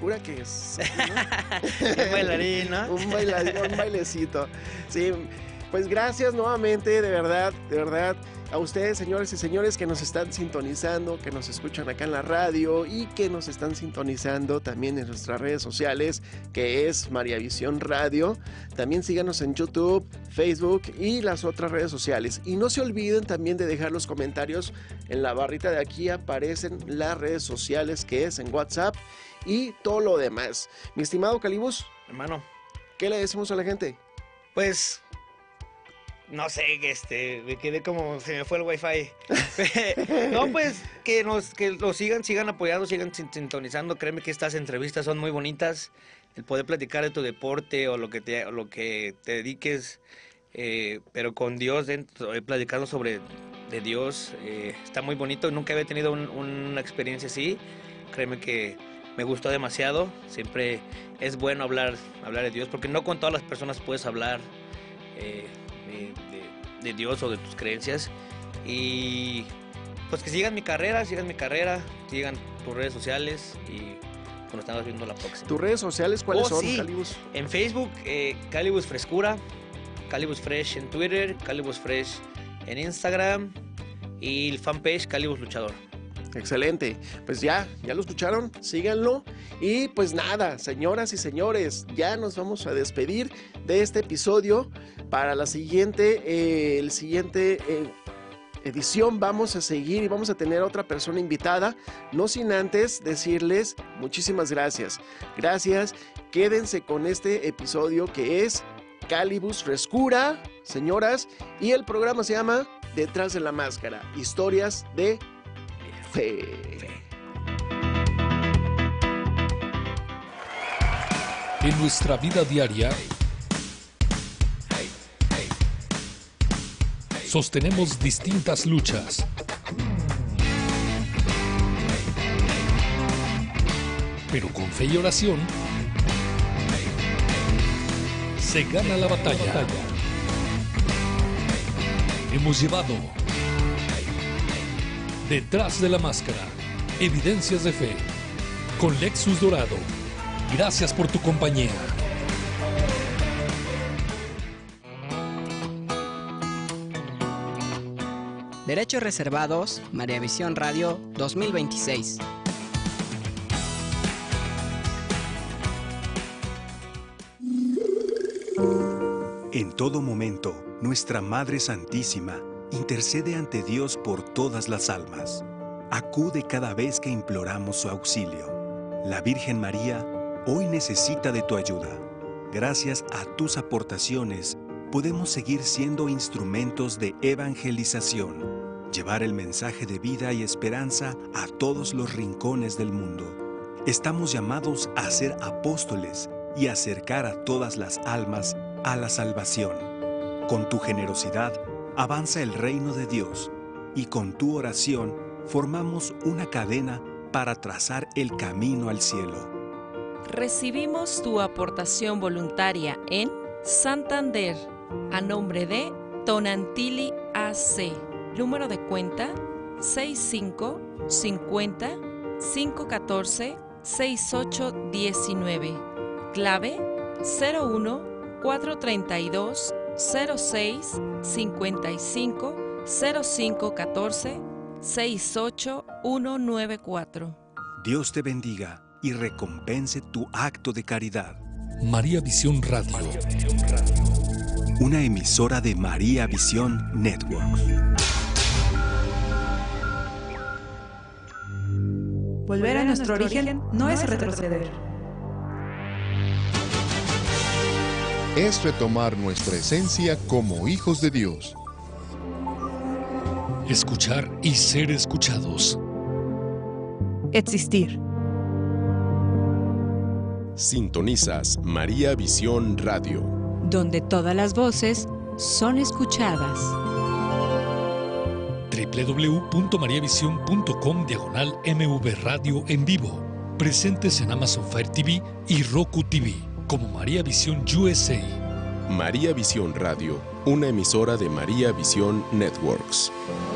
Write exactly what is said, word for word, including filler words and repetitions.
frescura que es, ¿no? Un bailarín, ¿no? un, bailarín, un bailecito. Sí, pues gracias nuevamente, de verdad, de verdad, a ustedes, señores y señores, que nos están sintonizando, que nos escuchan acá en la radio y que nos están sintonizando también en nuestras redes sociales, que es María Visión Radio. También síganos en YouTube, Facebook y las otras redes sociales. Y no se olviden también de dejar los comentarios. En la barrita de aquí aparecen las redes sociales, que es en WhatsApp y todo lo demás. Mi estimado Calibus, hermano, ¿qué le decimos a la gente? Pues... no sé, este, me quedé como, se me fue el wifi. No, pues, que nos, que lo sigan, sigan apoyando, sigan sintonizando. Créeme que estas entrevistas son muy bonitas. El poder platicar de tu deporte o lo que te, o lo que te dediques, eh, pero con Dios dentro, eh, platicando sobre de Dios, eh, está muy bonito. Nunca había tenido un, una experiencia así. Créeme que me gustó demasiado. Siempre es bueno hablar, hablar de Dios, porque no con todas las personas puedes hablar eh, De, de, de Dios o de tus creencias. Y pues que sigan mi carrera, sigan mi carrera, sigan tus redes sociales y nos estamos viendo la próxima. ¿Tus redes sociales cuáles oh, son, sí. Calibus? En Facebook, eh, Calibus Frescura, Calibus Fresh en Twitter, Calibus Fresh en Instagram y el fanpage Calibus Luchador. Excelente, pues ya, ya lo escucharon, síganlo. Y pues nada, señoras y señores, ya nos vamos a despedir de este episodio. Para la siguiente, eh, el siguiente eh, edición vamos a seguir y vamos a tener a otra persona invitada, no sin antes decirles muchísimas gracias. Gracias, quédense con este episodio que es Calibus Frescura, señoras, y el programa se llama Detrás de la Máscara, historias de fe. En nuestra vida diaria, sostenemos distintas luchas. Pero con fe y oración, se gana la batalla. Hemos llevado Detrás de la Máscara, evidencias de fe, con Lexus Dorado. Gracias por tu compañía. Derechos reservados, María Visión Radio dos mil veintiséis. En todo momento, nuestra Madre Santísima intercede ante Dios por todas las almas. Acude cada vez que imploramos su auxilio. La Virgen María hoy necesita de tu ayuda. Gracias a tus aportaciones, podemos seguir siendo instrumentos de evangelización, llevar el mensaje de vida y esperanza a todos los rincones del mundo. Estamos llamados a ser apóstoles y acercar a todas las almas a la salvación. Con tu generosidad, avanza el reino de Dios y con tu oración formamos una cadena para trazar el camino al cielo. Recibimos tu aportación voluntaria en Santander, a nombre de Tonantili A C, número de cuenta seis cinco cincuenta cinco uno cuatro seis ocho uno nueve, clave cero uno cuatro tres dos cero seis cinco cinco cero cinco uno cuatro seis ocho uno nueve cuatro. Dios te bendiga y recompense tu acto de caridad. María Visión Radio. Una emisora de María Visión Networks. Volver a nuestro origen no es retroceder. Es retomar nuestra esencia como hijos de Dios. Escuchar y ser escuchados. Existir. Sintonizas María Visión Radio, donde todas las voces son escuchadas. doble u doble u doble u punto maría visión punto com diagonal M V Radio en vivo. Presentes en Amazon Fire T V y Roku T V como María Visión U S A. María Visión Radio, una emisora de María Visión Networks.